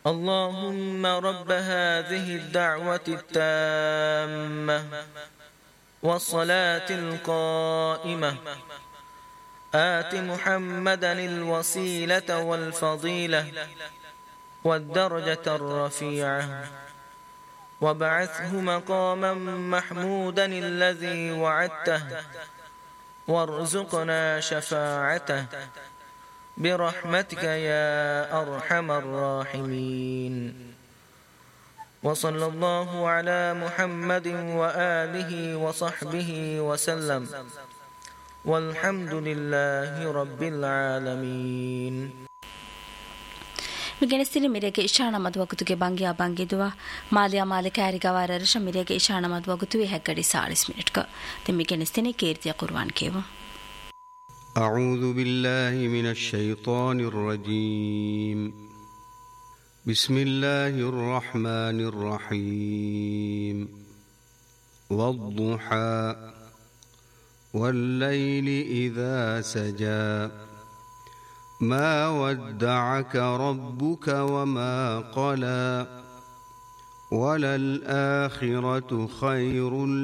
اللهم رب هذه الدعوة التامة والصلاة القائمة آت محمدا الوسيلة والفضيلة والدرجة الرفيعة وابعثه مقاما محمودا الذي وعدته وارزقنا شفاعته برحمتك يا أرحم الراحمين. وصلى الله على محمد وآله وصحبه وسلم والحمد لله رب العالمين. ಮಿಗೆಣಸಿಲಿ ಮಿರೆಗೆ ಇಶಾಣ ಮದುವಗುತುಗೆ ಬಂಗಿಯಾ ಬಂಗಿದುವ ಮಾಲಿಯಾ ಮಾಲಿಕಾರಿಗವಾರ ರಶ ಮಿರೆಗೆ ಇಶಾಣ ಮದುವಗುತುವೆ ಹೆಗ್ಗಡಿ 40 ಮಿನಿಟ್ಕ ತಿಮ್ಮಿಗೆಣಸ್ತಿನಿ ಕೀರ್ತಿಯ ಕುರ್ವಾನ್ ಕೇವ. أعوذ بالله من الشيطان الرجيم. بسم الله الرحمن الرحيم. والضحى والليل إذا سجى ما ودعك ربك وما قلى وللآخرة خير